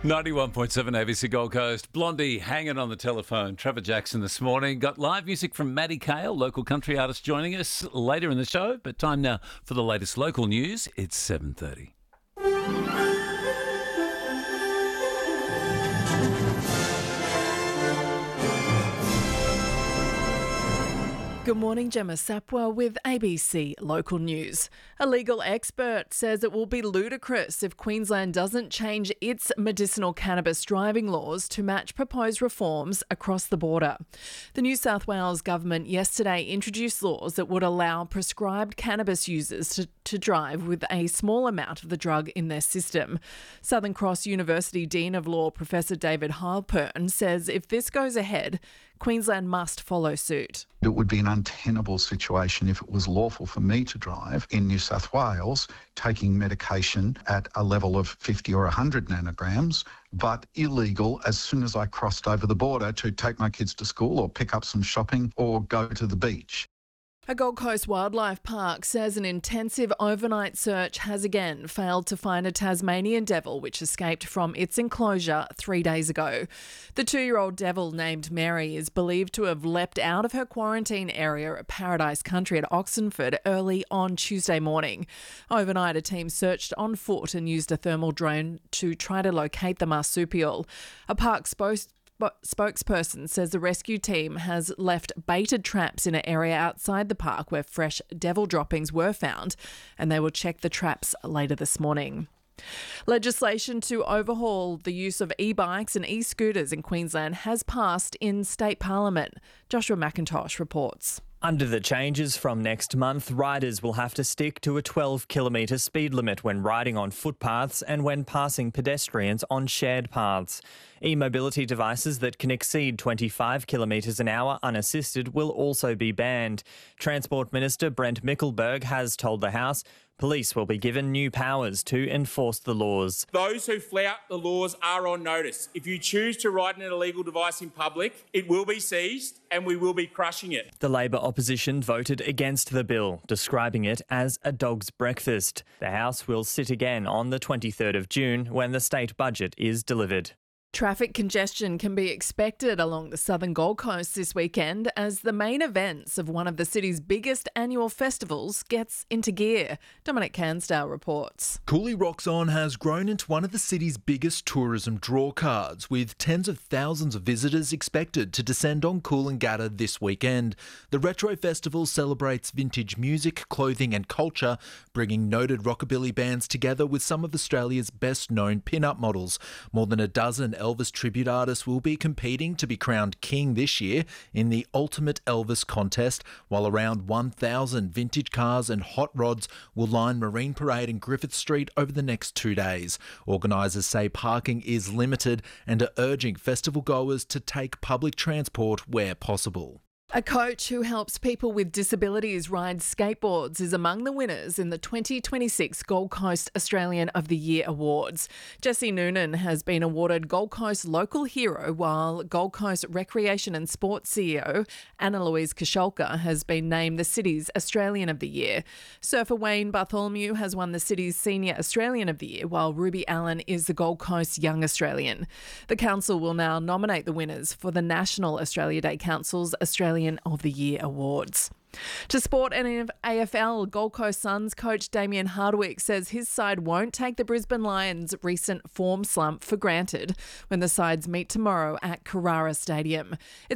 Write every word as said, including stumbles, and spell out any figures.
ninety-one point seven A B C Gold Coast. Blondie hanging on the telephone. Trevor Jackson this morning. Got live music from Maddie Kale, local country artist, joining us later in the show. But time now for the latest local news. It's seven thirty. Good morning, Gemma Sapwa with A B C Local News. A legal expert says it will be ludicrous if Queensland doesn't change its medicinal cannabis driving laws to match proposed reforms across the border. The New South Wales government yesterday introduced laws that would allow prescribed cannabis users to, to drive with a small amount of the drug in their system. Southern Cross University Dean of Law Professor David Halpern says if this goes ahead, Queensland must follow suit. It would be an untenable situation if it was lawful for me to drive in New South Wales taking medication at a level of fifty or one hundred nanograms, but illegal as soon as I crossed over the border to take my kids to school or pick up some shopping or go to the beach. A Gold Coast wildlife park says an intensive overnight search has again failed to find a Tasmanian devil which escaped from its enclosure three days ago. The two-year-old devil named Mary is believed to have leapt out of her quarantine area at Paradise Country at Oxenford early on Tuesday morning. Overnight, a team searched on foot and used a thermal drone to try to locate the marsupial. A park spokesperson spokesperson says the rescue team has left baited traps in an area outside the park where fresh devil droppings were found, and they will check the traps later this morning. Legislation to overhaul the use of e-bikes and e-scooters in Queensland has passed in State Parliament. Joshua McIntosh reports. Under the changes from next month, riders will have to stick to a twelve kilometre speed limit when riding on footpaths and when passing pedestrians on shared paths. E-mobility devices that can exceed twenty-five kilometres an hour unassisted will also be banned. Transport Minister Brent Mickelberg has told the House police will be given new powers to enforce the laws. Those who flout the laws are on notice. If you choose to ride an illegal device in public, it will be seized and we will be crushing it. The Labor opposition voted against the bill, describing it as a dog's breakfast. The House will sit again on the twenty-third of June when the state budget is delivered. Traffic congestion can be expected along the southern Gold Coast this weekend as the main events of one of the city's biggest annual festivals gets into gear. Dominic Cansdale reports. Cooley Rocks On has grown into one of the city's biggest tourism drawcards, with tens of thousands of visitors expected to descend on Coolangatta this weekend. The Retro Festival celebrates vintage music, clothing and culture, bringing noted rockabilly bands together with some of Australia's best-known pin-up models. More than a dozen Elvis tribute artists will be competing to be crowned king this year in the Ultimate Elvis contest, while around one thousand vintage cars and hot rods will line Marine Parade and Griffith Street over the next two days. Organisers say parking is limited and are urging festival goers to take public transport where possible. A coach who helps people with disabilities ride skateboards is among the winners in the twenty twenty-six Gold Coast Australian of the Year Awards. Jessie Noonan has been awarded Gold Coast Local Hero, while Gold Coast Recreation and Sports C E O Anna Louise Kasholka has been named the city's Australian of the Year. Surfer Wayne Bartholomew has won the city's Senior Australian of the Year, while Ruby Allen is the Gold Coast Young Australian. The council will now nominate the winners for the National Australia Day Council's Australian of the Year Awards. To sport and A F L, Gold Coast Suns coach Damien Hardwick says his side won't take the Brisbane Lions' recent form slump for granted when the sides meet tomorrow at Carrara Stadium. It's